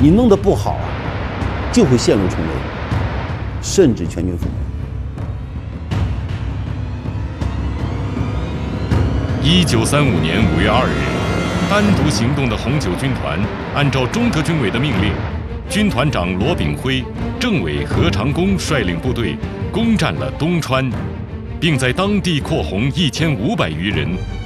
你弄得不好啊，就会陷入重围，甚至全军覆没。 1935年5月2日，单独行动的红九军团按照中革军委的命令，军团长罗炳辉、政委何长工率领部队攻占了东川，并在当地扩红1500余人，